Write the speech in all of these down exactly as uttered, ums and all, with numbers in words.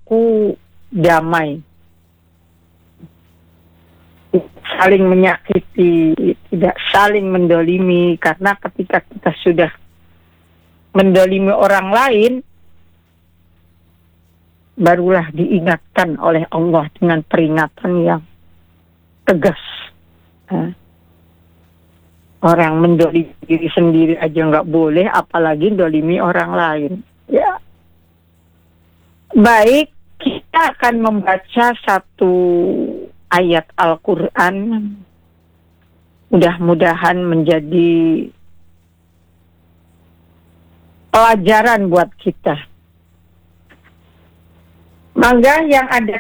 berlaku damai, saling menyakiti, tidak saling mendolimi. Karena ketika kita sudah mendolimi orang lain, barulah diingatkan oleh Allah dengan peringatan yang tegas. Orang mendolimi diri sendiri aja nggak boleh, apalagi dolimi orang lain. Ya, baik, kita akan membaca satu ayat Al-Quran. Mudah-mudahan menjadi pelajaran buat kita. Mangga yang ada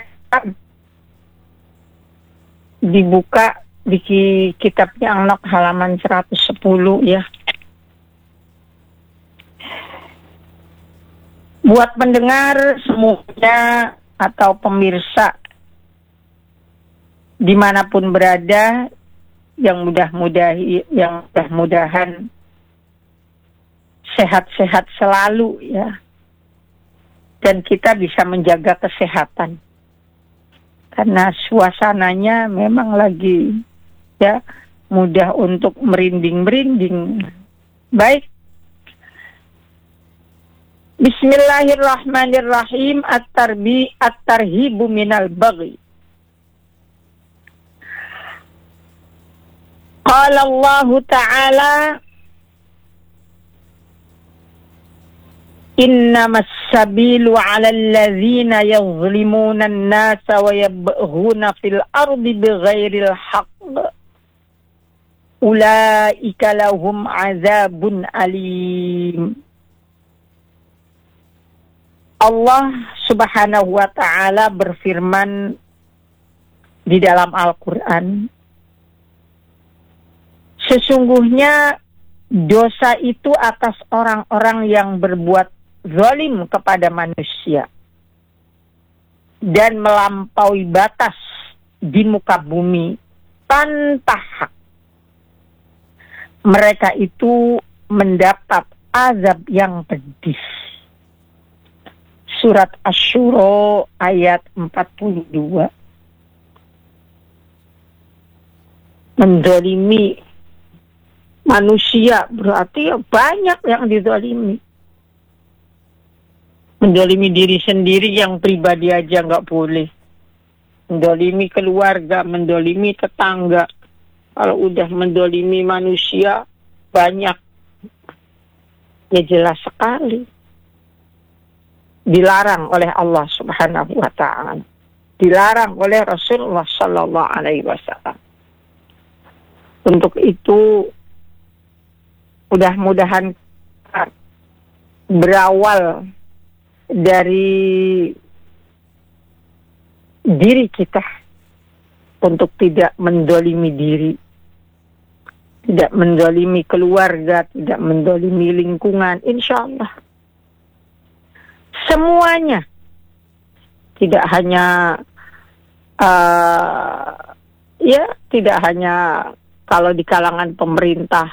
dibuka di kitabnya An-Nahl halaman seratus sepuluh ya. Buat pendengar semuanya atau pemirsa dimanapun berada, yang mudah-mudah yang mudah-mudahan sehat-sehat selalu ya, dan kita bisa menjaga kesehatan karena suasananya memang lagi ya mudah untuk merinding-merinding. Baik. Bismillahirrahmanirrahim. At-tarbi at-tarhibu minal baghi. Qala Allah Ta'ala innamas sabilu 'alal ladzina yadhlimuna an-nasa wa yabghuna fil ardi bighairil haqq ulaika lahum 'adzabun alim. Allah Subhanahu wa Ta'ala berfirman di dalam Al-Quran, sesungguhnya dosa itu atas orang-orang yang berbuat zalim kepada manusia dan melampaui batas di muka bumi tanpa hak. Mereka itu mendapat azab yang pedih. Surat Asy-Syura ayat empat puluh dua. Mendolimi manusia berarti banyak yang didolimi. Mendolimi diri sendiri yang pribadi aja nggak boleh. Mendolimi keluarga, mendolimi tetangga. Kalau udah mendolimi manusia banyak, ya jelas sekali. Dilarang oleh Allah Subhanahu wa Ta'ala. Dilarang oleh Rasulullah Sallallahu Alaihi Wasallam. Untuk itu mudah-mudahan berawal dari diri kita untuk tidak mendolimi diri, tidak mendolimi keluarga, tidak mendolimi lingkungan, insya Allah. Semuanya, tidak hanya uh, ya tidak hanya kalau di kalangan pemerintah,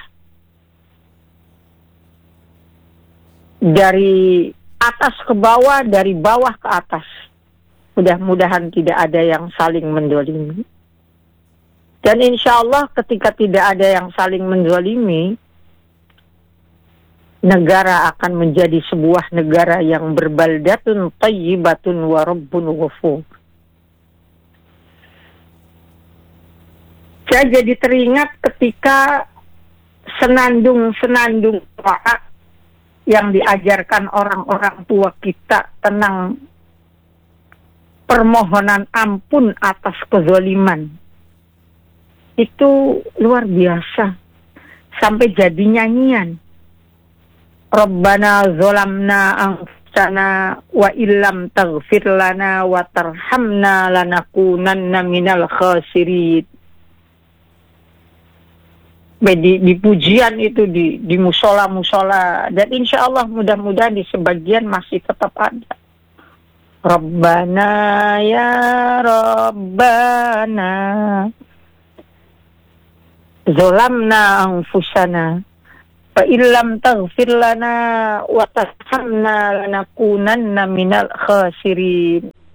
dari atas ke bawah, dari bawah ke atas. Mudah-mudahan tidak ada yang saling mendolimi. Dan insya Allah ketika tidak ada yang saling mendolimi, negara akan menjadi sebuah negara yang berbaldatun tayyibatun wa rabbun ghafur. Saya jadi teringat ketika senandung-senandung doa yang diajarkan orang-orang tua kita tentang permohonan ampun atas kezaliman. Itu luar biasa. Sampai jadi nyanyian. Rabbana zolamna anfusana wa illam taghfir lana wa tarhamna lanakunanna minal khasirin. Di, di pujian itu di, di musola-musola, dan insya Allah mudah-mudahan di sebagian masih tetap ada. Rabbana ya Rabbana zolamna anfusana fa illam taghfir lana wa tarhamna lanakunanna minal khasirin.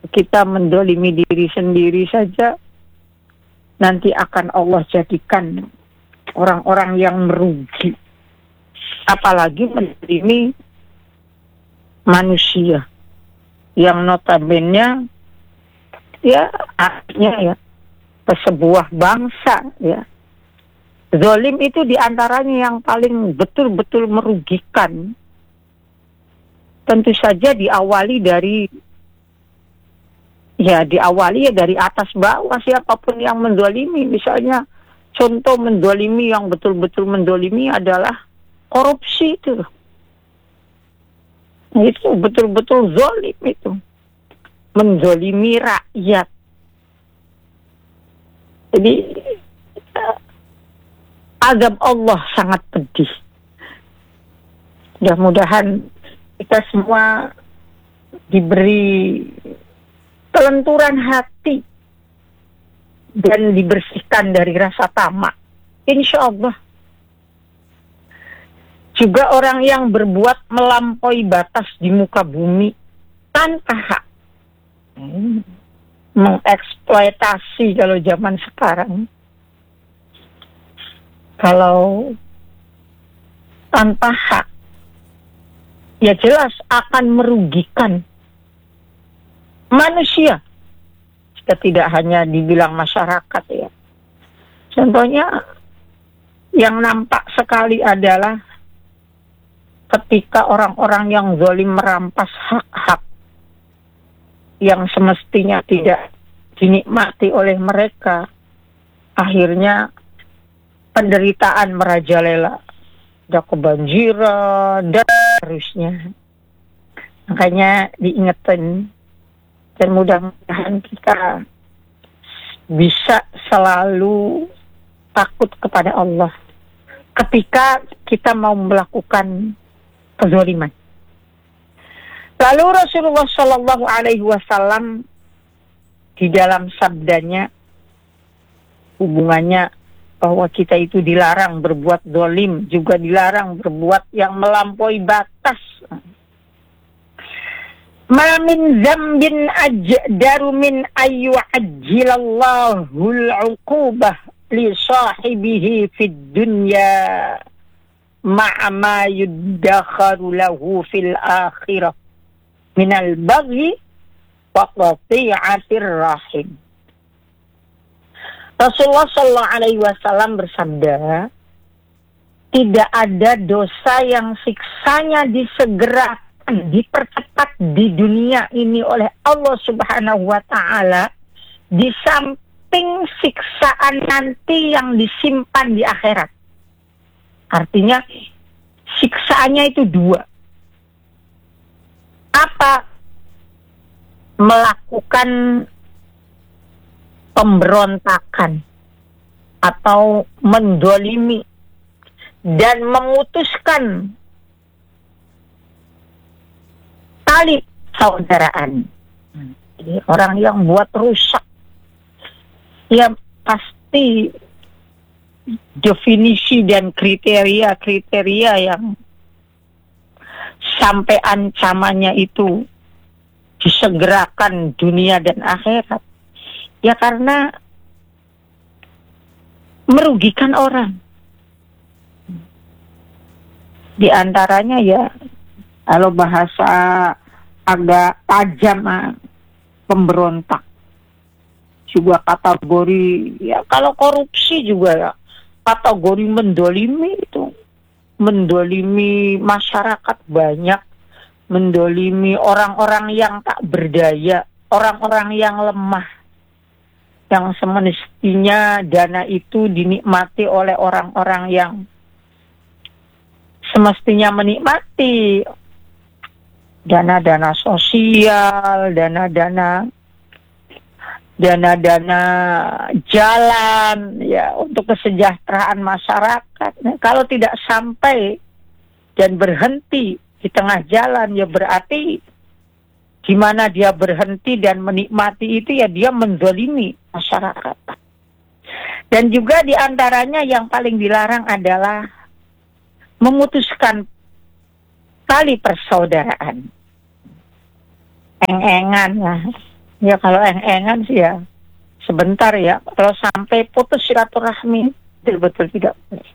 kita mendolimi diri sendiri saja, nanti akan Allah jadikan orang-orang yang merugi. Apalagi mendolimi manusia yang notabene ya artinya ya sebuah bangsa ya. Zolim itu diantaranya yang paling betul-betul merugikan. Tentu saja diawali dari ya diawali ya dari atas bawah, siapapun yang mendolimi. Misalnya contoh mendolimi yang betul-betul mendolimi adalah korupsi itu. Itu betul-betul zolim itu. Mendolimi rakyat. Jadi azab Allah sangat pedih. Mudah-mudahan kita semua diberi kelenturan hati dan dibersihkan dari rasa tamak. Insya Allah. Juga orang yang berbuat melampaui batas di muka bumi tanpa hak. Hmm. Mengeksploitasi kalau zaman sekarang. Kalau tanpa hak, ya jelas akan merugikan manusia. Kita tidak hanya dibilang masyarakat ya. Contohnya yang nampak sekali adalah ketika orang-orang yang zalim merampas hak-hak yang semestinya tidak dinikmati oleh mereka, akhirnya penderitaan merajalela, ada kebanjiran dan seterusnya. Makanya diingetin dan mudah-mudahan kita bisa selalu takut kepada Allah ketika kita mau melakukan kezaliman. Lalu Rasulullah Shallallahu Alaihi Wasallam di dalam sabdanya hubungannya bahwa kita itu dilarang berbuat zalim, juga dilarang berbuat yang melampaui batas. Ma min zambin ajdaru min ayyu'ajjilallahu al-'uqubah li sahibihi fid dunya ma'a ma yuddakharu lahu fil akhirah minal baghi wa qati'atir rahim. Rasulullah Shallallahu Alaihi Wasallam bersabda, tidak ada dosa yang siksanya disegerakan, dipercepat di dunia ini oleh Allah Subhanahu Wa Taala, di samping siksaan nanti yang disimpan di akhirat. Artinya siksaannya itu dua. Apa? Melakukan pemberontakan atau mendolimi dan memutuskan tali persaudaraan. Jadi orang yang buat rusak, ya pasti definisi dan kriteria-kriteria yang sampai ancamannya itu disegerakan dunia dan akhirat. Ya karena merugikan orang. Di antaranya ya, kalau bahasa agak tajam, pemberontak. Juga kategori, ya kalau korupsi juga ya, kategori mendolimi itu. Mendolimi masyarakat banyak. Mendolimi orang-orang yang tak berdaya. Orang-orang yang lemah. Yang semestinya dana itu dinikmati oleh orang-orang yang semestinya menikmati dana-dana sosial, dana-dana dana-dana jalan ya untuk kesejahteraan masyarakat. Nah, kalau tidak sampai dan berhenti di tengah jalan, ya berarti di mana dia berhenti dan menikmati itu ya dia menzalimi masyarakat. Dan juga diantaranya yang paling dilarang adalah memutuskan tali persaudaraan. Eng-engan ya. Ya kalau eng-engan sih ya sebentar ya. Kalau sampai putus silaturahmi, betul-betul tidak boleh.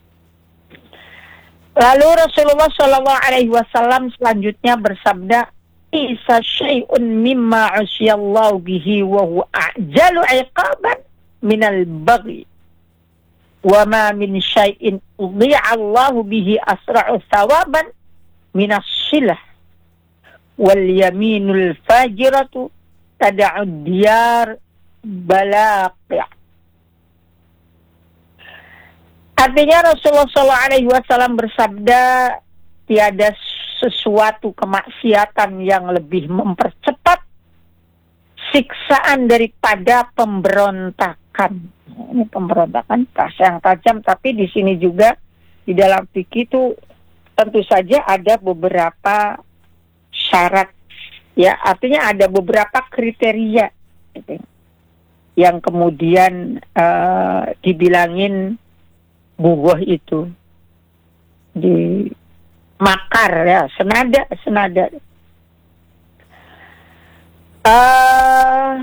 Lalu Rasulullah Shallallahu Alaihi Wasallam selanjutnya bersabda, "Isa syai'un mimma usyallahu bihi wa huwa a'jalu iqaban minal baghi. Wa ma min syai'in udhi'allahu bihi asra'u thawaban minas silah. Wal yaminul fajiratu tada'ud diyar balaqi'." Artinya Rasulullah shallallahu alaihi wasallam bersabda, tiada sesuatu kemaksiatan yang lebih mempercepat siksaan daripada pemberontakan. Ini pemberontakan bahasa yang tajam, tapi di sini juga di dalam fikih itu tentu saja ada beberapa syarat, ya artinya ada beberapa kriteria gitu, yang kemudian uh, dibilangin bugoh itu di makar ya, senada senada uh,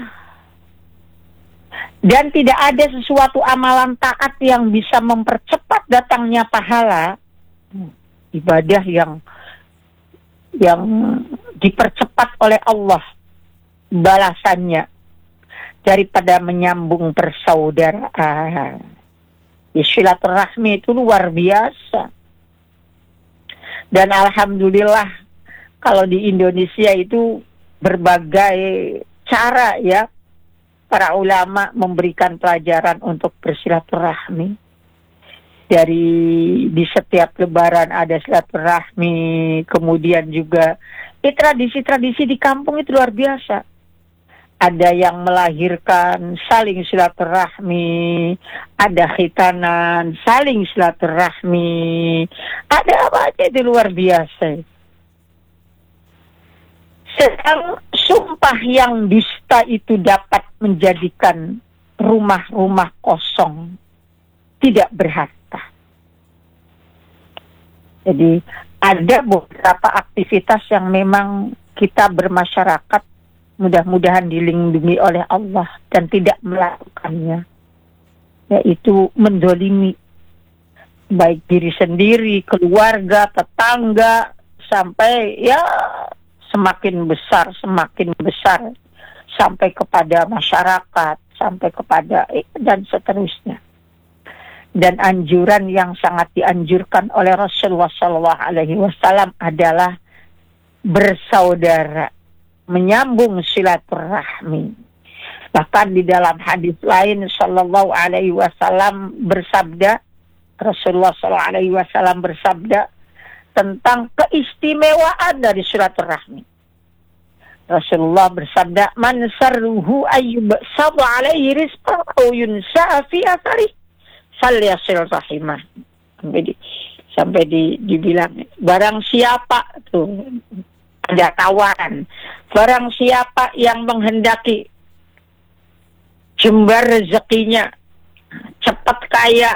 dan tidak ada sesuatu amalan taat yang bisa mempercepat datangnya pahala ibadah yang yang dipercepat oleh Allah balasannya daripada menyambung persaudaraan. Silaturahmi itu luar biasa. Dan alhamdulillah kalau di Indonesia itu berbagai cara ya para ulama memberikan pelajaran untuk bersilaturahmi. Dari di setiap lebaran ada silaturahmi, kemudian juga eh, tradisi-tradisi di kampung itu luar biasa. Ada yang melahirkan saling silaturahmi, ada khitanan saling silaturahmi, ada apa aja itu luar biasa. Sedang sumpah yang dusta itu dapat menjadikan rumah-rumah kosong tidak berharta. Jadi ada beberapa aktivitas yang memang kita bermasyarakat mudah-mudahan dilindungi oleh Allah dan tidak melakukannya, yaitu mendolimi baik diri sendiri, keluarga, tetangga, sampai ya semakin besar, semakin besar sampai kepada masyarakat, sampai kepada dan seterusnya. Dan anjuran yang sangat dianjurkan oleh Rasulullah Shallallahu Alaihi Wasallam adalah bersaudara, menyambung silaturahmi. Bahkan di dalam hadis lain Sallallahu Alaihi Wasallam bersabda, Rasulullah Sallallahu Alaihi Wasallam bersabda tentang keistimewaan dari silaturahmi. Rasulullah bersabda, "Man sarruhu ayyub sabu alaihi rizqan aw yunsa fi athari falyasil rahimah." Sampai di, sampai di, dibilang barang siapa tuh ada tawaran, barang siapa yang menghendaki jembar rezekinya cepat kaya,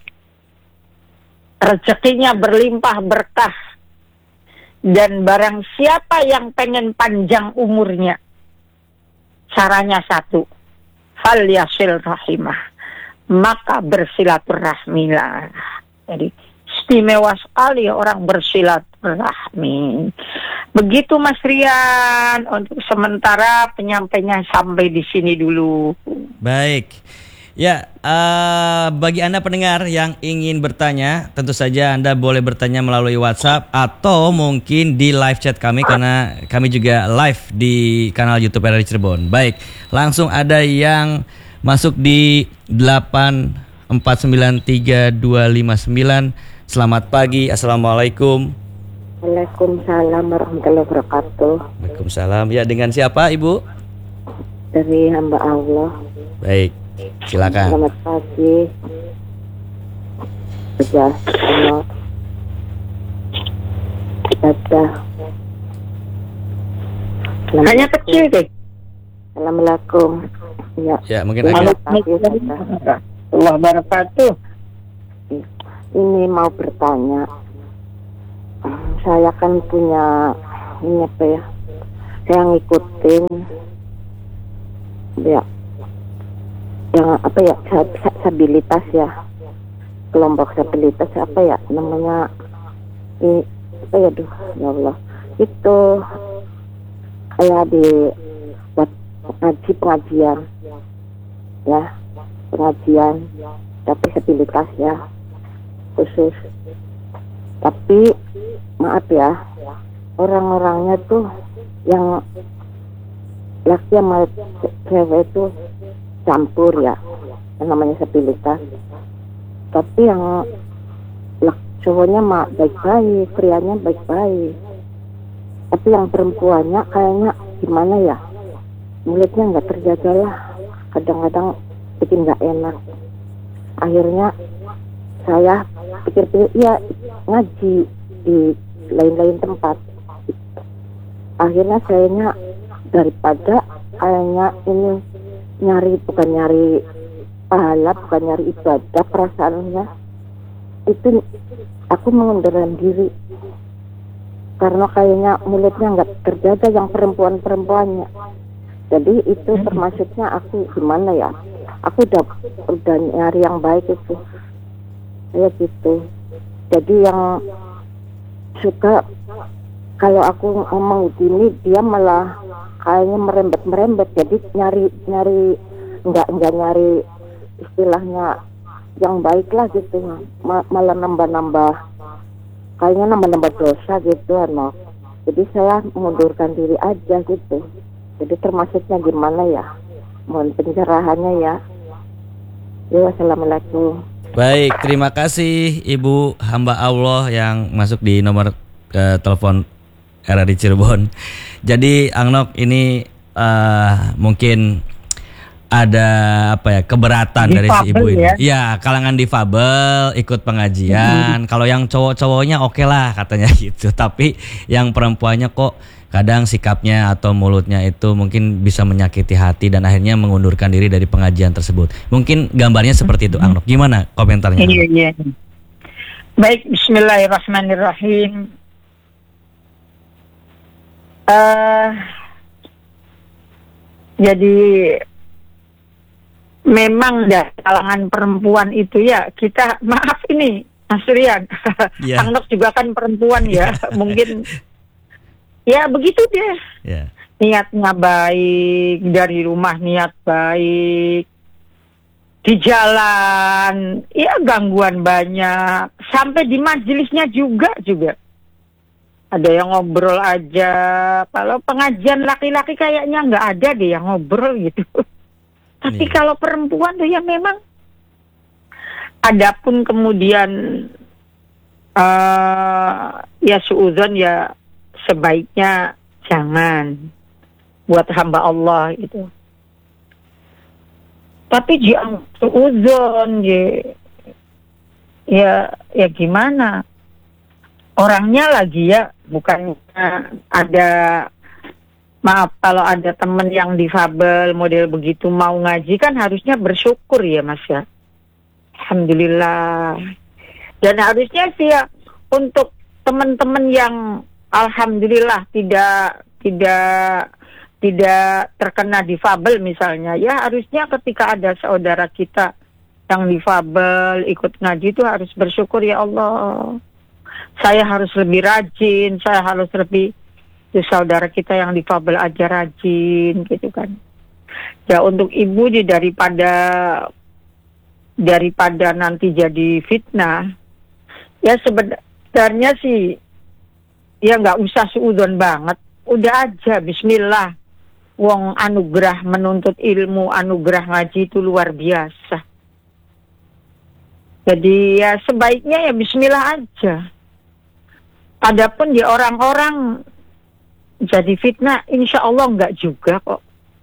rezekinya berlimpah berkah, dan barang siapa yang pengen panjang umurnya, caranya satu, fal yasil rahimah, maka bersilaturahmilah. Jadi istimewa sekali orang bersilaturahmi. Begitu Mas Rian, untuk sementara penyampainya sampai di sini dulu. Baik. Ya, uh, bagi Anda pendengar yang ingin bertanya, tentu saja Anda boleh bertanya melalui WhatsApp atau mungkin di live chat kami, karena kami juga live di kanal YouTube R R I Cirebon. Baik, langsung ada yang masuk di delapan empat sembilan tiga dua lima sembilan. Selamat pagi, Assalamualaikum. Waalaikumsalam warahmatullahi wabarakatuh. Waalaikumsalam. Ya, dengan siapa Ibu? Dari hamba Allah. Baik, silakan. Selamat pagi. Sudah semua ibadah. Hanya kecil deh. Assalamualaikum. Ya, Ya, mungkin agak Allah barakatuh. Ini mau bertanya. Saya kan punya ini apa ya? Saya ngikutin disabilitas ya, kelompok disabilitas apa ya namanya, i, apa ya, duh, ya Allah, itu kayak di buat ngaji pengajian, ya, pengajian tapi disabilitas ya khusus. Tapi maaf ya, orang-orangnya tuh yang laki sama cewek itu campur ya, yang namanya disabilitas. Tapi yang laki cowoknya mah baik-baik, prianya baik-baik. Tapi yang perempuannya kayaknya gimana ya, mulutnya nggak terjaga lah, kadang-kadang bikin nggak enak. Akhirnya saya pikir-pikir, ya ngaji di lain-lain tempat. Akhirnya sayanya daripada kayaknya ini nyari, bukan nyari pahala, bukan nyari ibadah, perasaannya itu aku mengundurkan diri karena kayaknya mulutnya nggak terjaga yang perempuan-perempuannya. Jadi itu termasuknya aku gimana ya, aku udah udah nyari yang baik itu kayak gitu. Jadi yang suka kalau aku ngomong gini dia malah kayaknya merembet-merembet, jadi nyari nyari nggak nggak nyari istilahnya yang baik lah gitu, Ma- malah nambah-nambah kayaknya nambah-nambah dosa gitu anak. Jadi saya mengundurkan diri aja gitu. Jadi termasuknya gimana ya, mohon pencerahannya ya. Ya, wassalamualaikum. Baik, terima kasih Ibu hamba Allah yang masuk di nomor uh, telepon R R I Cirebon. Jadi Angnok ini uh, mungkin ada apa ya, keberatan dari si ibu ini. Ya. Ya, kalangan difabel ikut pengajian. Hmm. Kalau yang cowok-cowoknya oke lah katanya gitu. Tapi yang perempuannya kok kadang sikapnya atau mulutnya itu mungkin bisa menyakiti hati dan akhirnya mengundurkan diri dari pengajian tersebut. Mungkin gambarnya seperti itu, Angnok. Gimana komentarnya? Iya, iya. Baik, bismillahirrahmanirrahim. Uh, jadi memang dari kalangan perempuan itu ya, kita maaf ini Mas Rian, yeah. Angnok juga kan perempuan ya, mungkin ya begitu deh. Yeah. Niatnya baik, dari rumah niat baik, di jalan ya gangguan banyak, sampai di majelisnya juga juga ada yang ngobrol aja. Kalau pengajian laki-laki kayaknya nggak ada deh yang ngobrol gitu. Tapi yeah. Kalau perempuan tuh ya memang. Adapun kemudian uh, ya suudzon ya sebaiknya jangan buat hamba Allah itu. Tapi jangan suudzon ya, ya ya gimana? Orangnya lagi ya bukan ada, maaf kalau ada teman yang difabel model begitu mau ngaji kan harusnya bersyukur ya Mas ya. Alhamdulillah. Dan harusnya sih ya untuk teman-teman yang alhamdulillah tidak tidak tidak terkena difabel misalnya, ya harusnya ketika ada saudara kita yang difabel ikut ngaji itu harus bersyukur, ya Allah, saya harus lebih rajin, saya harus lebih, ya saudara kita yang difabel aja rajin gitu kan. Ya untuk ibu nih daripada daripada nanti jadi fitnah, ya sebenarnya sih ya nggak usah suudzon banget, udah aja bismillah. Wong anugerah menuntut ilmu, anugerah ngaji itu luar biasa. Jadi ya sebaiknya ya bismillah aja. Adapun di orang-orang jadi fitnah, insya Allah enggak juga kok.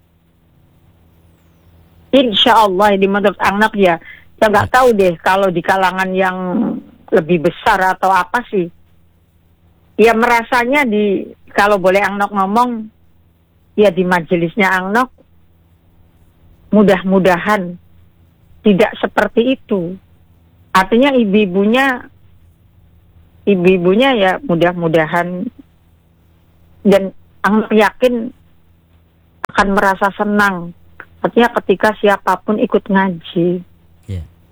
Insya Allah ini menurut anak ya, saya nggak tahu deh kalau di kalangan yang lebih besar atau apa sih. Ya merasanya di, kalau boleh Angnok ngomong, ya di majelisnya Angnok, mudah-mudahan tidak seperti itu. Artinya ibu-ibunya, ibu-ibunya ya mudah-mudahan, dan Angnok yakin akan merasa senang. Artinya ketika siapapun ikut ngaji. Yeah.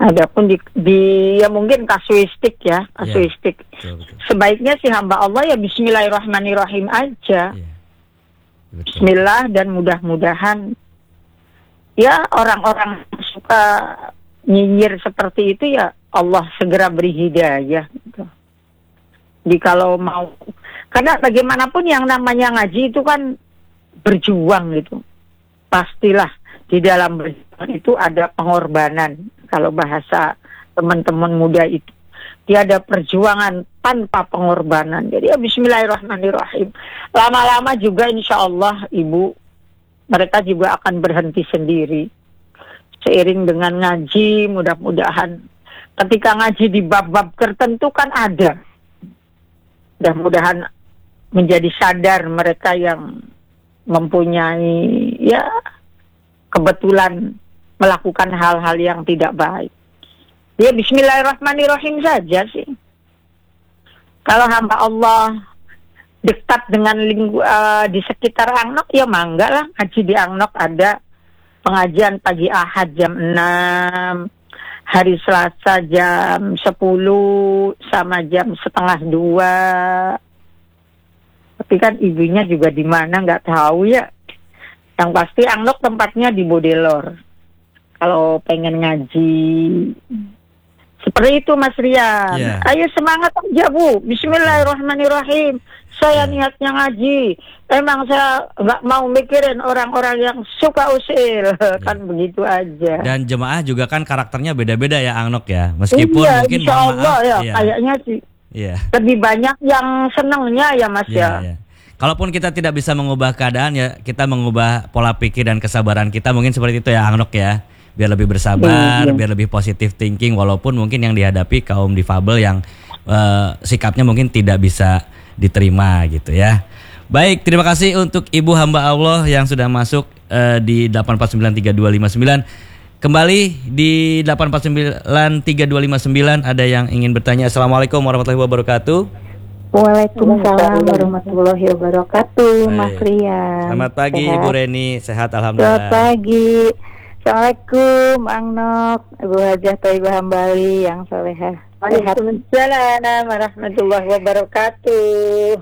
Adapun di, di ya mungkin kasuistik ya, kasuistik. Ya, betul, betul. Sebaiknya si hamba Allah ya Bismillahirrahmanirrahim aja. Ya, betul. Bismillah, dan mudah-mudahan ya orang-orang suka nyinyir seperti itu ya Allah segera beri hidayah gitu. Jadi kalau mau, karena bagaimanapun yang namanya ngaji itu kan berjuang gitu. Pastilah di dalam berjuang itu ada pengorbanan. Kalau bahasa teman-teman muda itu, dia ada perjuangan tanpa pengorbanan. Jadi ya Bismillahirrahmanirrahim. Lama-lama juga insya Allah ibu, mereka juga akan berhenti sendiri. Seiring dengan ngaji, mudah-mudahan ketika ngaji di bab-bab tertentu kan ada. Mudah-mudahan menjadi sadar mereka yang mempunyai ya kebetulan melakukan hal-hal yang tidak baik. Ya Bismillahirrahmanirrahim saja sih. Kalau hamba Allah dekat dengan lingku, uh, di sekitar Angnok ya mangga lah, ngaji di Angnok ada pengajian pagi Ahad jam enam, hari Selasa jam sepuluh sama jam setengah dua. Tapi kan ibunya juga di mana nggak tahu ya. Yang pasti Angnok tempatnya di Bodelor. Kalau pengen ngaji. Seperti itu Mas Rian. Yeah. Ayo semangat aja Bu. Bismillahirrahmanirrahim. Saya Yeah. niatnya ngaji. Emang saya nggak mau mikirin orang-orang yang suka usil. Yeah. Kan begitu aja. Dan jemaah juga kan karakternya beda-beda ya Angnok ya. Meskipun iya, mungkin insya mohon Allah maaf, ya. iya. Kayaknya sih Iya. lebih banyak yang senengnya ya Mas Iya, ya. iya. Kalaupun kita tidak bisa mengubah keadaan ya, kita mengubah pola pikir dan kesabaran kita, mungkin seperti itu ya Angnok ya. Biar lebih bersabar, Iya. biar lebih positif thinking, walaupun mungkin yang dihadapi kaum difabel yang uh, sikapnya mungkin tidak bisa diterima gitu ya. Baik, terima kasih untuk Ibu hamba Allah yang sudah masuk uh, di delapan empat sembilan tiga dua lima sembilan. Kembali di delapan empat sembilan tiga dua lima sembilan ada yang ingin bertanya. Assalamualaikum warahmatullahi wabarakatuh. Waalaikumsalam warahmatullahi wabarakatuh, Mas Baik. Rian. Selamat pagi Sehat? Ibu Reni, sehat Selamat alhamdulillah. pagi. Assalamualaikum, Angnok, Ibu Hajah Thaibah Hambali yang solehah. Sehat. Waalaikumsalam warahmatullahi wabarakatuh.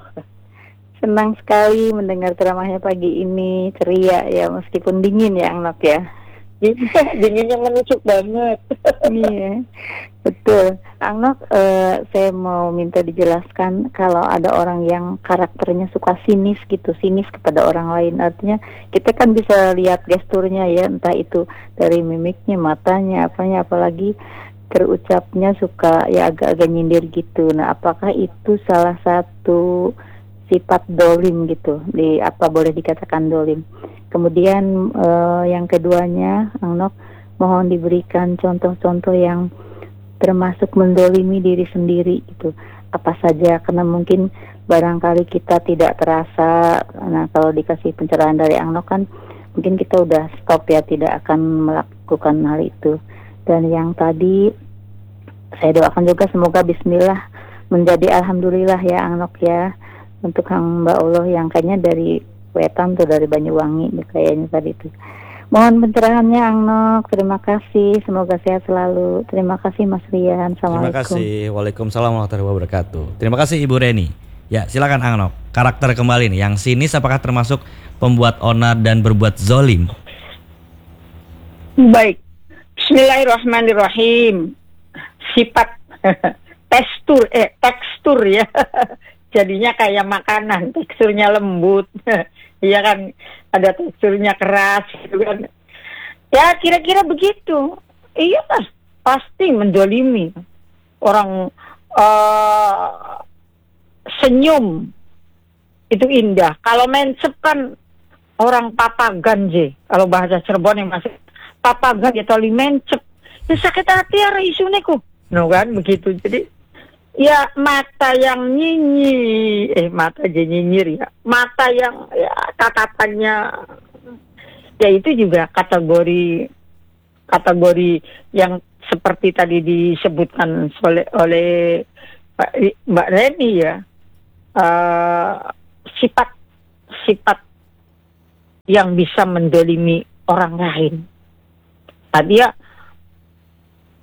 Senang sekali mendengar ceramahnya pagi ini, ceria ya, meskipun dingin ya Angnok ya. Dinginnya menusuk banget. Iya, betul. Angnok, eh, saya mau minta dijelaskan kalau ada orang yang karakternya suka sinis gitu, sinis kepada orang lain. Artinya kita kan bisa lihat gesturnya ya, entah itu dari mimiknya, matanya, apanya, apalagi terucapnya suka ya agak-agak nyindir gitu. Nah, apakah itu salah satu sifat dolim gitu? Di apa boleh dikatakan dolim? Kemudian eh, yang keduanya, Angnok, mohon diberikan contoh-contoh yang termasuk mendolimi diri sendiri gitu. Apa saja, karena mungkin barangkali kita tidak terasa. Nah, kalau dikasih pencerahan dari Angnok kan mungkin kita udah stop ya, tidak akan melakukan hal itu. Dan yang tadi saya doakan juga semoga bismillah menjadi alhamdulillah ya Angnok ya, untuk hamba Allah yang kayaknya dari Wetan tuh, dari Banyuwangi kayaknya tadi itu. Mohon pencerahannya Angnok. Terima kasih. Semoga sehat selalu. Terima kasih Mas Rian. Terima Assalamualaikum. kasih. Waalaikumsalam warahmatullahi wabarakatuh. Terima kasih Ibu Reni. Ya, silakan Angnok. Karakter kembali nih. Yang sinis apakah termasuk pembuat onar dan berbuat zolim? Baik. Bismillahirrahmanirrahim. Sifat tekstur eh tekstur ya. Jadinya kayak makanan, teksturnya lembut. Iya kan, ada teksturnya keras gitu kan. Ya kira-kira begitu. Iya lah, pasti mendolimi. Orang uh, senyum itu indah. Kalau mencep kan orang papagan je. Kalau bahasa Cirebon yang masih papagan ya toli mencep. Ya sakit hati ya isune ku. No kan begitu. Jadi ya mata yang nyinyir, eh mata aja nyinyir ya, mata yang ya tatapannya, ya itu juga kategori kategori yang seperti tadi disebutkan oleh oleh Mbak Reni ya, uh, sifat sifat yang bisa mendolimi orang lain. Tadi ya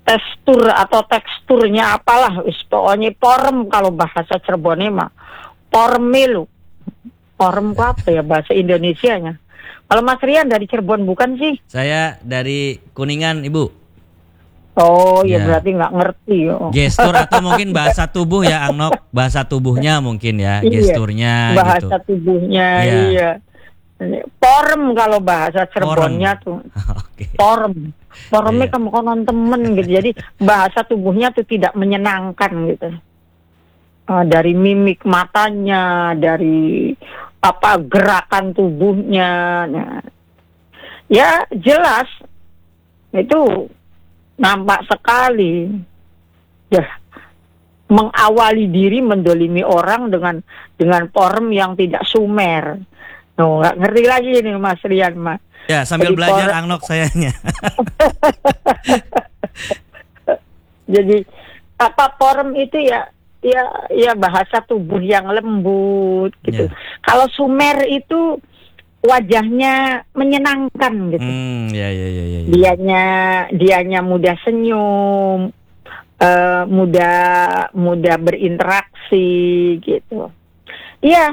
tekstur atau teksturnya apalah, wis pokoknya porem kalau bahasa Cirebonnya mah. Porme lu. Porem ku apa ya bahasa Indonesianya? Kalau Mas Rian dari Cirebon bukan sih? Saya dari Kuningan, Ibu. Oh ya, Ya. berarti nggak ngerti ya. Gestur atau mungkin bahasa tubuh ya, Angnok. Bahasa tubuhnya mungkin ya, Iya, gesturnya bahasa gitu. tubuhnya, Iya. iya. Porem kalau bahasa Cirebonnya tuh. Oke. Porem. Poremnya Iya. kamu konon temen gitu. Jadi bahasa tubuhnya tuh tidak menyenangkan gitu. Uh, dari mimik matanya, dari apa gerakan tubuhnya. Nah, ya jelas itu nampak sekali. Ya, mengawali diri mendolimi orang dengan dengan porem yang tidak sumer. No, nggak ngerti lagi nih Mas Rian mah. Ya, sambil Jadi belajar porem- Angnok sayanya. Jadi apa porem itu ya ya ya bahasa tubuh yang lembut gitu. Ya. Kalau sumer itu wajahnya menyenangkan gitu. Hmm, ya ya ya ya. ya. Dianya dianya mudah senyum, eh, mudah mudah berinteraksi gitu. Iya.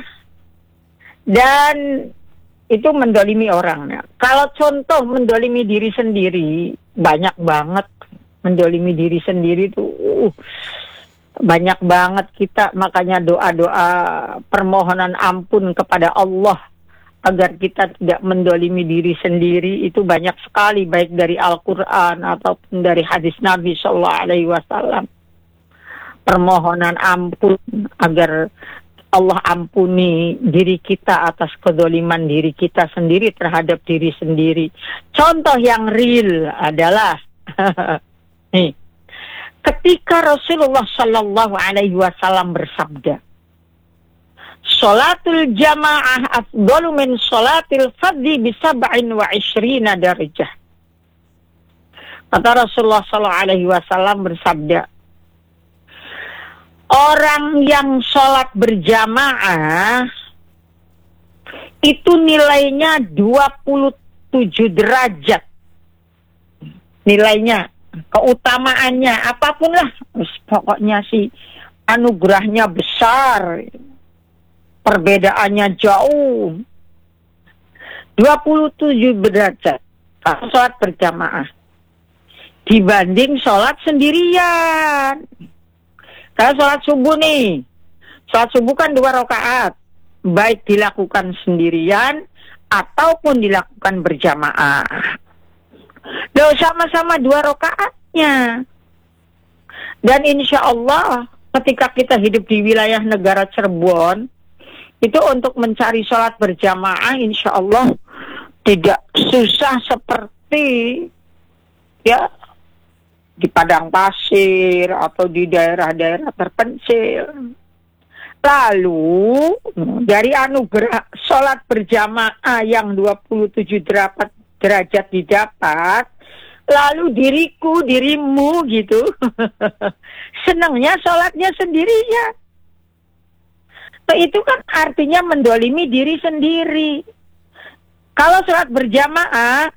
Dan itu mendolimi orang. Nah, kalau contoh mendolimi diri sendiri banyak banget. Mendolimi diri sendiri tuh uh, banyak banget kita, makanya doa-doa permohonan ampun kepada Allah agar kita tidak mendolimi diri sendiri itu banyak sekali, baik dari Al-Quran ataupun dari hadis Nabi Shallallahu Alaihi Wasallam. Permohonan ampun agar Allah ampuni diri kita atas kedoliman diri kita sendiri terhadap diri sendiri. Contoh yang real adalah nih, ketika Rasulullah Shallallahu Alaihi Wasallam bersabda, Sholatul jamaah afdalu min sholatil fadhi bisab'in wa ishrina darajah. Kata Rasulullah Shallallahu Alaihi Wasallam bersabda, orang yang sholat berjamaah itu nilainya dua puluh tujuh derajat. Nilainya, keutamaannya, apapun lah. Pokoknya sih anugerahnya besar. Perbedaannya jauh. dua puluh tujuh derajat kalau sholat berjamaah. Dibanding sholat sendirian. Kalau sholat subuh nih, sholat subuh kan dua rakaat, baik dilakukan sendirian ataupun dilakukan berjamaah. Loh, sama-sama dua rakaatnya. Dan insya Allah ketika kita hidup di wilayah negara Cirebon, itu untuk mencari sholat berjamaah insya Allah tidak susah seperti ya di padang pasir atau di daerah-daerah terpencil. Lalu dari anugerah sholat berjamaah yang dua puluh tujuh derajat didapat, lalu diriku, dirimu gitu, senangnya sholatnya sendirian. Nah, itu kan artinya mendolimi diri sendiri. Kalau sholat berjamaah,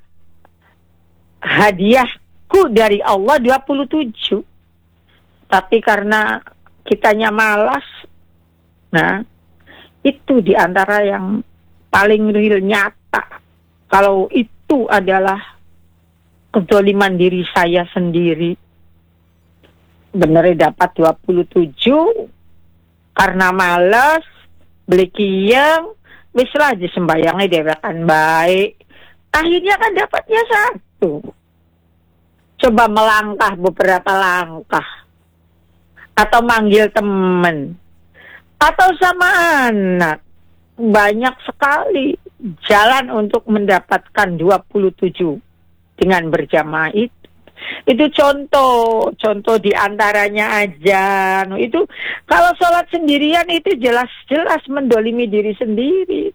hadiahku dari Allah dua puluh tujuh. Tapi karena kitanya malas, nah itu diantara yang paling real nyata. Kalau itu adalah kedoliman diri saya sendiri, benernya dapat dua puluh tujuh. Karena malas, beli kiyang, wis lah aja sembayangnya dewekan baik. Akhirnya kan dapatnya satu. Coba melangkah beberapa langkah. Atau manggil temen. Atau sama anak. Banyak sekali jalan untuk mendapatkan dua puluh tujuh dengan berjamaah itu. Itu contoh, contoh diantaranya aja. No, itu kalau sholat sendirian itu jelas-jelas mendolimi diri sendiri.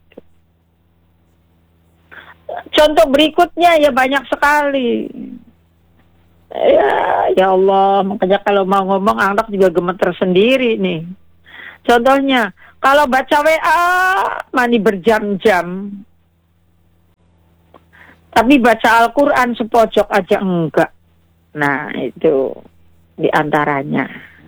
Contoh berikutnya ya banyak sekali. Ya, ya Allah, makanya kalau mau ngomong anak juga gemeter sendiri nih. Contohnya, kalau baca W A mani berjam-jam. Tapi baca Al-Quran sepojok aja enggak. Nah, itu di antaranya.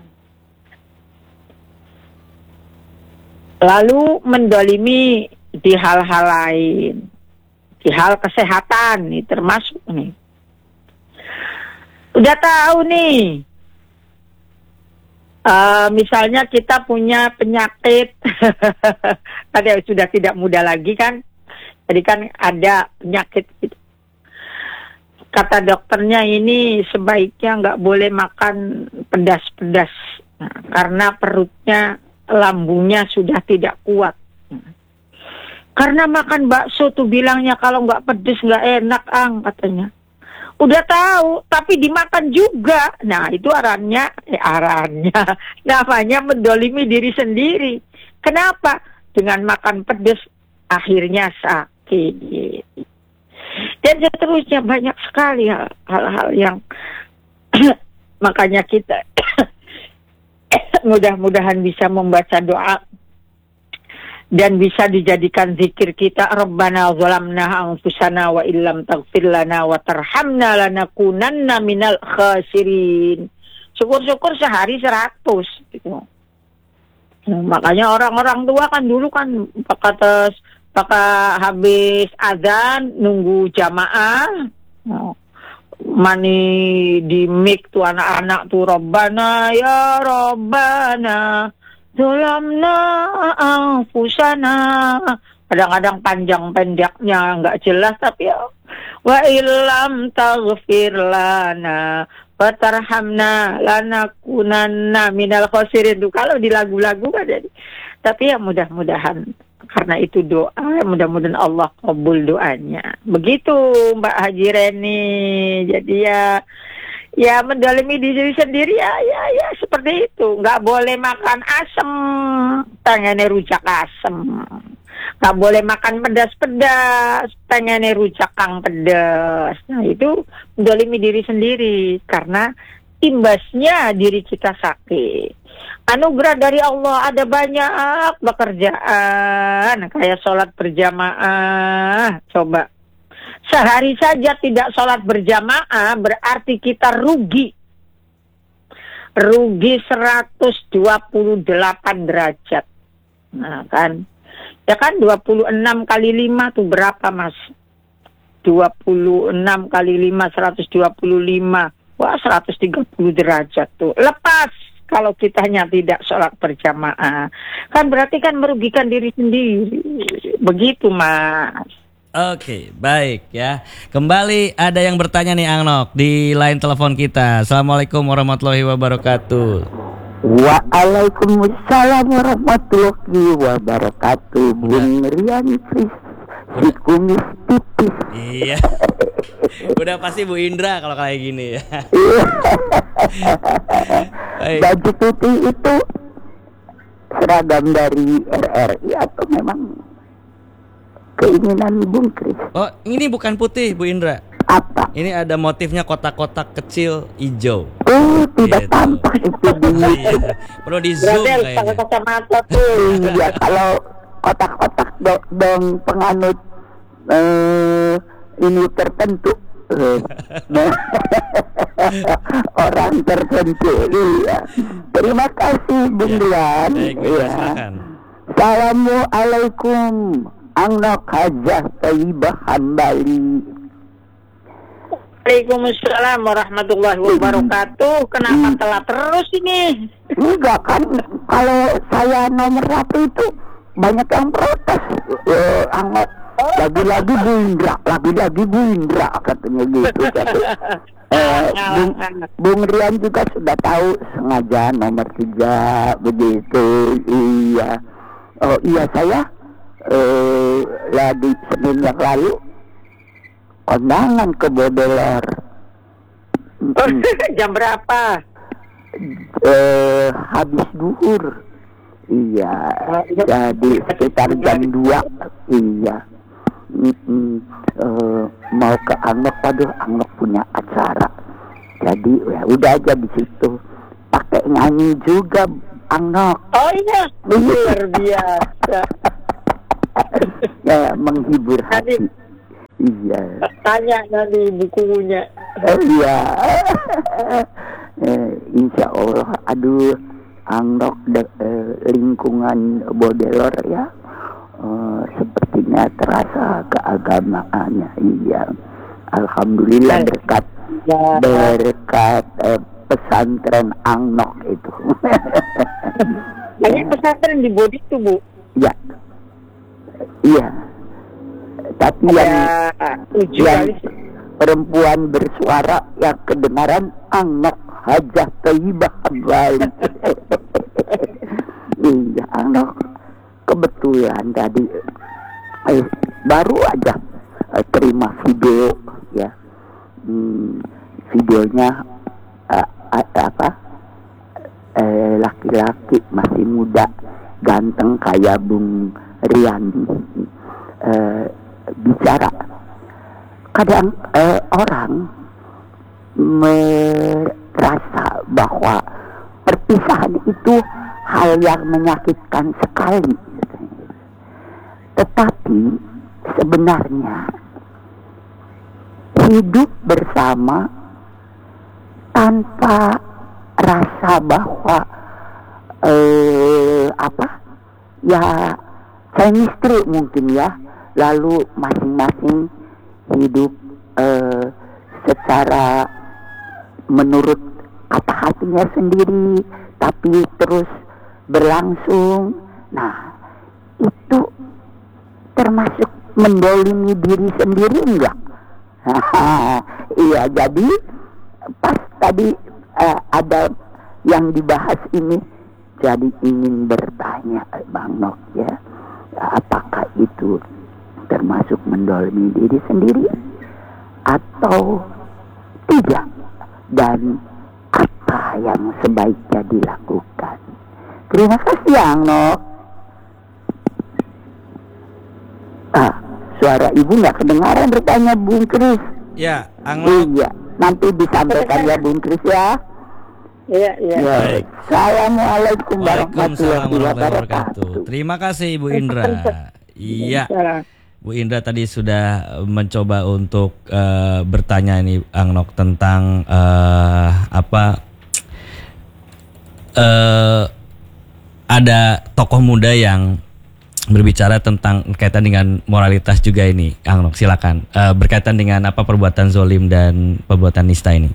Lalu mendolimi di hal-hal lain, di hal kesehatan nih termasuk nih. Udah tahu nih, uh, misalnya kita punya penyakit, tadi sudah tidak muda lagi kan, jadi kan ada penyakit gitu. Kata dokternya ini sebaiknya nggak boleh makan pedas-pedas, nah, karena perutnya, lambungnya sudah tidak kuat. Karena makan bakso tuh bilangnya kalau nggak pedes nggak enak, Ang, katanya. Udah tahu, tapi dimakan juga. Nah, itu arannya, eh arannya, namanya mendolimi diri sendiri. Kenapa? Dengan makan pedes, akhirnya sakit. Dan seterusnya banyak sekali hal- hal-hal yang makanya kita mudah-mudahan bisa membaca doa dan bisa dijadikan zikir kita. Rabbana zalamna anfusana wa illam taghfir lana wa tarhamna lanakunanna minal khasirin. Syukur-syukur sehari seratus gitu. Nah, makanya orang-orang tua kan dulu kan kata pakai habis azan nunggu jamaah. Nah, mani di mik tuh anak-anak tuh Rabbana ya Rabbana zalamna anfusana, kadang-kadang panjang pendeknya nggak jelas tapi ya wa illam taghfir lana wa tarhamna lanakunanna minal khasirin tuh kalau di lagu-lagu kan jadi. Tapi ya mudah-mudahan karena itu doa, mudah-mudahan Allah kabul doanya. Begitu Mbak Haji Reni. Jadi ya, ya mendalami diri sendiri ya, ya, ya seperti itu. Nggak boleh makan asem, pengennya rujak asem. Nggak boleh makan pedas-pedas, pengennya rujak kang pedas. Nah itu mendalami diri sendiri karena imbasnya diri kita sakit. Anugerah dari Allah ada banyak pekerjaan kayak sholat berjamaah. Coba sehari saja tidak sholat berjamaah berarti kita rugi. Rugi seratus dua puluh delapan derajat. Nah kan, ya kan dua puluh enam kali lima tuh berapa mas? dua puluh enam kali lima, seratus dua puluh lima. Wah seratus tiga puluh derajat tuh. Lepas. Kalau kitanya tidak sholat berjamaah, kan berarti kan merugikan diri sendiri. Begitu mas. Oke, baik ya. Kembali ada yang bertanya nih Angnok di line telepon kita. Assalamualaikum warahmatullahi wabarakatuh. Waalaikumsalam warahmatullahi wabarakatuh. Bung Rian Fris, si kumis tipis. Iya. Udah pasti Bu Indra kalau kayak gini ya. Baju putih itu seragam dari R R I atau memang keinginan Bung Kris? Oh, ini bukan putih Bu Indra. Apa? Ini ada motifnya kotak-kotak kecil hijau. Oh, tidak Gitu. tampak itu dulu. Iya. Perlu di zoom Bradel, kayaknya. pakai kacamata tuh. Iya, kalau kotak-kotak do- dong penganut eh, ini tertentu. Eh, nah, orang tertentu. Iya. Terima kasih Bung Dian. Baik, Iya. silakan. Assalamualaikum. Angnok Hajah Taibah Hambali. Waalaikumsalam warahmatullahi wabarakatuh. Kenapa telat terus ini? Enggak kan, kalau saya nomor satu itu banyak yang protes. Eh, Angnok lagi-lagi Bu Indra, lagi-lagi Bu Indra katanya gitu. Kata. Eh, Bung, Bung Rian juga sudah tahu sengaja nomor tiga begitu. Iya. Oh iya saya eh, lagi Senin yang lalu kondangan ke Baudelaire. Jam berapa? Eh, habis duhur. Iya. Jadi sekitar jam dua. Iya. Mm-mm. Eh, mau ke Angnok, aduh Angnok punya acara. Jadi ya udah aja di situ. Pakai nyanyi juga Angnok. Oh iya, luar biasa. Ya menghibur hati. Tadi Iya. tanya nanti bukunya. Iya. Eh, insya Allah, aduh, Angnok de- eh, lingkungan Bodelor ya, eh, sepertinya terasa keagamaannya. Iya, alhamdulillah berkat Ya. berkat eh, pesantren Angnok itu. Banyak pesantren di Bodi tuh, Bu. Ya, iya. Tapi yang Ada tujuh yang kali. perempuan bersuara yang kedengaran Angnok Hajah Thayyibah Bali. Iya, Angnok kebetulan tadi eh, baru aja eh, terima video ya. Hmm, videonya eh, eh, apa? Eh, laki-laki masih muda, ganteng kayak Bung Riyandi. Eh, bicara kadang eh, orang merasa bahwa perpisahan itu hal yang menyakitkan sekali, tetapi sebenarnya hidup bersama tanpa rasa bahwa eh, apa ya chemistry mungkin ya, lalu masing-masing hidup eh, secara menurut kata hatinya sendiri, tapi terus berlangsung. Nah, itu termasuk mendolimi diri sendiri enggak? Iya, jadi pas tadi eh, ada yang dibahas ini, jadi ingin bertanya Bang Nok ya, apakah itu termasuk mendolimi diri sendiri atau tidak, dan apa yang sebaiknya dilakukan? Terima kasih Bang Nok. Ah, suara ibu nggak kedengaran bertanya Bung Kris. Ya, Angnok. Iya, nanti disampaikan ya Bung Kris ya. Iya, iya. Ya. Baik. Assalamualaikum Waalaikumsalam warahmatullahi warahmatullahi wabarakatuh. wabarakatuh. Terima kasih Ibu Indra. Iya, Salah. Bu Indra tadi sudah mencoba untuk eh, bertanya nih Angnok tentang eh, apa eh, ada tokoh muda yang berbicara tentang kaitan dengan moralitas juga ini, Angnok silakan. Eh, berkaitan dengan apa perbuatan zolim dan perbuatan nista ini.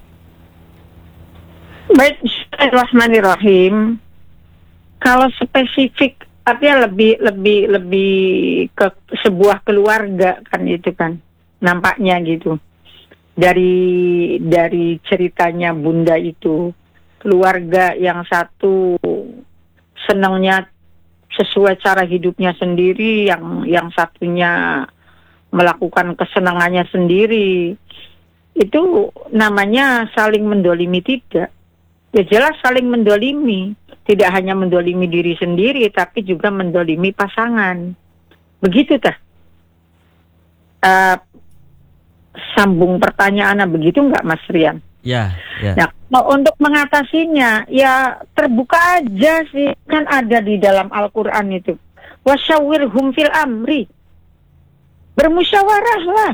Baik, Bismillahirrahmanirrahim. Kalau spesifik, artinya lebih lebih lebih ke sebuah keluarga kan itu kan, nampaknya gitu. Dari dari ceritanya Bunda itu, keluarga yang satu senangnya sesuai cara hidupnya sendiri, yang yang satunya melakukan kesenangannya sendiri. Itu namanya saling mendolimi tidak? Ya jelas saling mendolimi, tidak hanya mendolimi diri sendiri, tapi juga mendolimi pasangan. Begitu tah? Uh, sambung pertanyaannya begitu nggak Mas Rian? Ya, ya. Nah, mau untuk mengatasinya, ya terbuka aja sih, kan ada di dalam Al-Quran itu. Wasyawirhum fil amri. Bermusyawarahlah.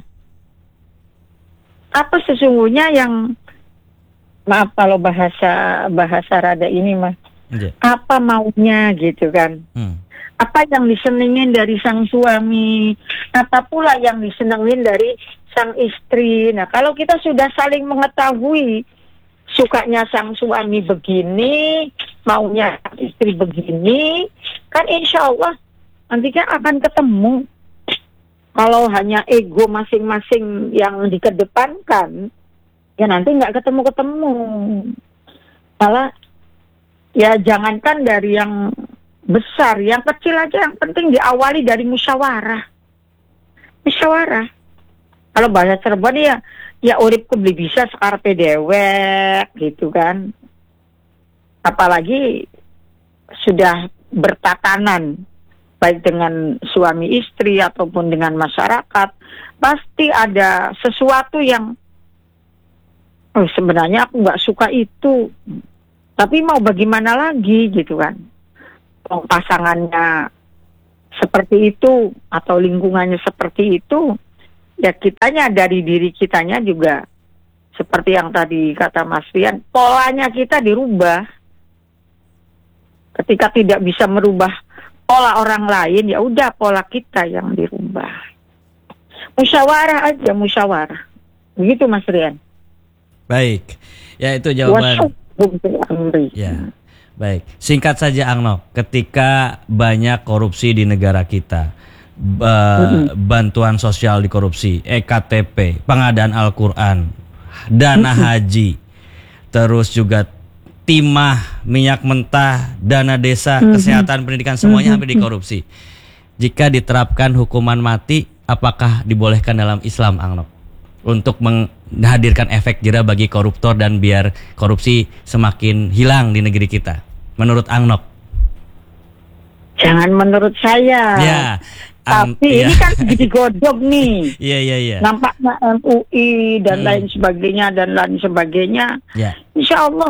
Apa sesungguhnya yang, maaf kalau bahasa bahasa rada ini mah, Ya. apa maunya gitu kan? Hmm. Apa yang disenengin dari sang suami, apa pula yang disenengin dari sang istri. Nah, kalau kita sudah saling mengetahui sukanya sang suami begini, maunya sang istri begini, kan insya Allah nanti kan akan ketemu. Kalau hanya ego masing-masing yang dikedepankan, ya nanti nggak ketemu-ketemu. Malah ya jangankan dari yang besar, yang kecil aja, yang penting diawali dari musyawarah. Musyawarah. Kalau bahasa Cirebon ya, ya uripku beli bisa sekarpe dewek gitu kan. Apalagi sudah bertatanan, baik dengan suami istri ataupun dengan masyarakat, pasti ada sesuatu yang oh, sebenarnya aku nggak suka itu, tapi mau bagaimana lagi gitu kan. Oh, pasangannya seperti itu atau lingkungannya seperti itu, ya kitanya dari diri kitanya juga seperti yang tadi kata Mas Rian, polanya kita dirubah. Ketika tidak bisa merubah pola orang lain, ya udah pola kita yang dirubah. Musyawarah aja, musyawarah. Begitu Mas Rian. Baik. Ya itu jawaban. Wasyukur. Ya. Baik. Singkat saja Angno, ketika banyak korupsi di negara kita, uh, bantuan sosial dikorupsi, E K T P, pengadaan Al-Qur'an, dana haji, terus juga timah, minyak mentah, dana desa, kesehatan, pendidikan, semuanya hampir dikorupsi. Jika diterapkan hukuman mati, apakah dibolehkan dalam Islam, Angno? Untuk menghadirkan efek jera bagi koruptor dan biar korupsi semakin hilang di negeri kita. Menurut Angno? Jangan menurut saya. Ya. Tapi Ang, ini ya. kan digodok nih. Iya, iya, iya. Nampaknya M U I dan Hmm. lain sebagainya dan lain sebagainya. Ya. Insya Allah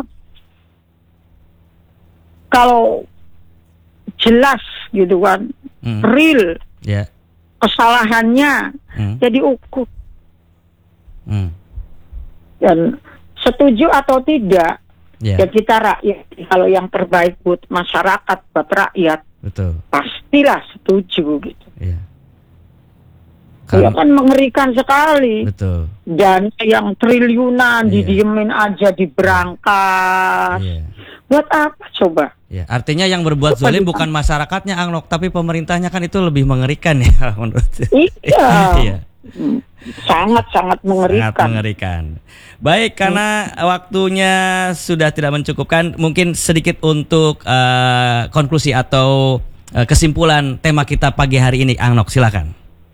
kalau jelas gitu kan, Hmm. real Ya. kesalahannya, Hmm. jadi ukur. Hmm. Dan setuju atau tidak, Ya. ya kita rakyat. Kalau yang terbaik buat masyarakat, buat rakyat, Betul. pastilah setuju gitu. Ya. Ya kan mengerikan sekali. Betul. Dan yang triliunan Iya. didiemin aja, diberangkas. Iya. Buat apa coba? Ya, artinya yang berbuat zalim bukan masyarakatnya, Angnok, tapi pemerintahnya, kan itu lebih mengerikan ya menurut. Iya. Iya. Sangat-sangat mengerikan. Sangat mengerikan. Baik, karena waktunya sudah tidak mencukupkan, mungkin sedikit untuk uh, konklusi atau uh, kesimpulan tema kita pagi hari ini, Angnok, silakan.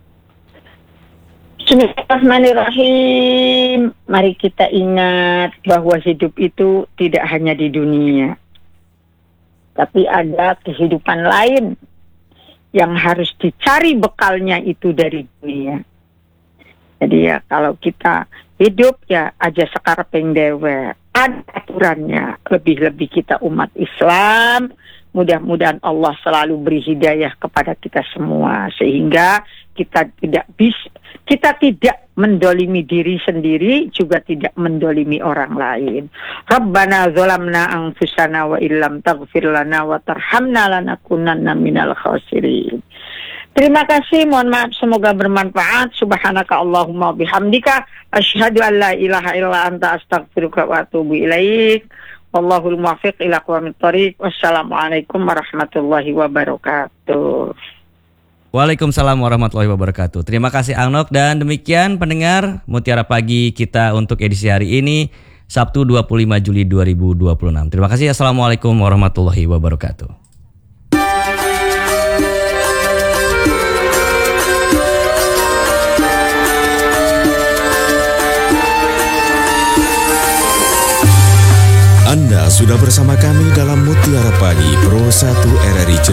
Bismillahirrahmanirrahim. Mari kita ingat bahwa hidup itu tidak hanya di dunia, tapi ada kehidupan lain yang harus dicari bekalnya itu dari dunia. Jadi ya kalau kita hidup ya aja sakareping dewe, ada aturannya. Lebih-lebih kita umat Islam, mudah-mudahan Allah selalu beri hidayah kepada kita semua sehingga kita tidak bisa, kita tidak mendolimi diri sendiri, juga tidak mendolimi orang lain. Rabbana zalamna anfusana wa illam taghfir lana wa tarhamna lanakunanna minal khasirin. Terima kasih, mohon maaf, semoga bermanfaat. Subhanaka Allahumma bihamdika asyhadu an la ilaha illa anta astaghfiruka wa atubu ilaik. Wallahul muwaffiq ila aqwamit thoriq. Wassalamualaikum warahmatullahi wabarakatuh. Waalaikumsalam warahmatullahi wabarakatuh. Terima kasih Angnok, dan demikian pendengar Mutiara Pagi kita untuk edisi hari ini, Sabtu dua puluh lima Juli dua ribu dua puluh enam. Terima kasih. Assalamualaikum warahmatullahi wabarakatuh. Anda sudah bersama kami dalam Mutiara Pagi Pro satu R R I Cirebon.